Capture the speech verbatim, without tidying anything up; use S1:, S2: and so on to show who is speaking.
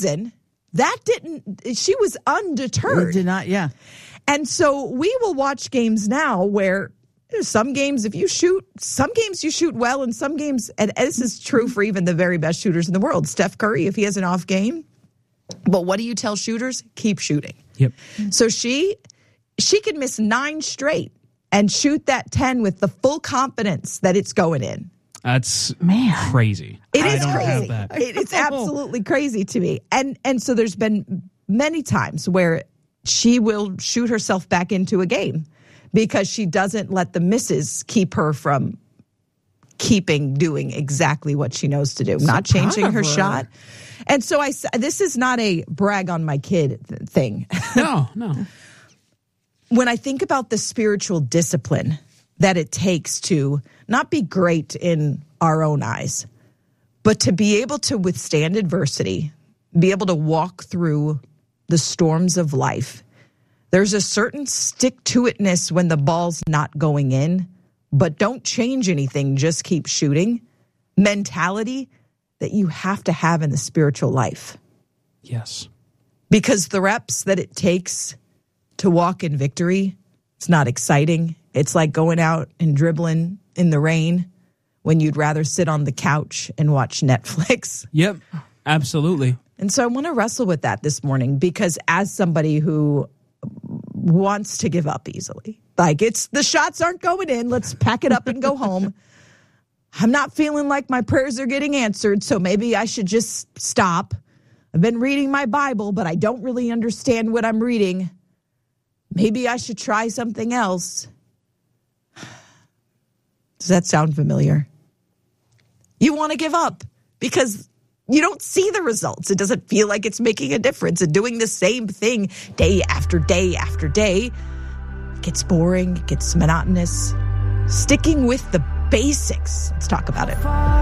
S1: season, that didn't, she was undeterred.
S2: It did not, yeah.
S1: And so we will watch games now where some games, if you shoot, some games you shoot well, and some games, and this is true for even the very best shooters in the world. Steph Curry, if he has an off game, but what do you tell shooters? Keep shooting.
S3: Yep.
S1: So she, she could miss nine straight and shoot that ten with the full confidence that it's going in.
S3: That's
S2: Man.
S3: crazy.
S1: It
S3: I
S1: is
S3: don't
S1: crazy.
S3: have that.
S1: It, it's absolutely crazy to me. And and so there's been many times where she will shoot herself back into a game because she doesn't let the misses keep her from keeping doing exactly what she knows to do,
S2: So
S1: not changing
S2: proud of
S1: her,
S2: her.
S1: shot. And so I, this is not a brag on my kid th- thing.
S3: No, no.
S1: When I think about the spiritual discipline that it takes to not be great in our own eyes, but to be able to withstand adversity, be able to walk through the storms of life, there's a certain stick-to-itness when the ball's not going in, but don't change anything, just keep shooting, mentality that you have to have in the spiritual life.
S3: Yes.
S1: Because the reps that it takes to walk in victory, it's not exciting. It's like going out and dribbling in the rain when you'd rather sit on the couch and watch Netflix.
S3: Yep. Absolutely.
S1: And so I want to wrestle with that this morning because as somebody who wants to give up easily, like it's the shots aren't going in, let's pack it up and go home. I'm not feeling like my prayers are getting answered, so maybe I should just stop. I've been reading my Bible, but I don't really understand what I'm reading. Maybe I should try something else. Does that sound familiar? You want to give up because you don't see the results. It doesn't feel like it's making a difference. And doing the same thing day after day after day gets boring, it gets monotonous. Sticking with the basics. Let's talk about it.